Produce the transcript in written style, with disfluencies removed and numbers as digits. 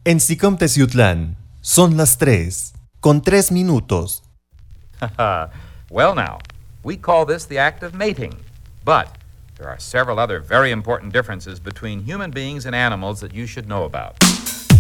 En Sicom Teciutlán son las 3:03. Well now, we call this the act of mating, but there are several other very important differences between human beings and animals that you should know about.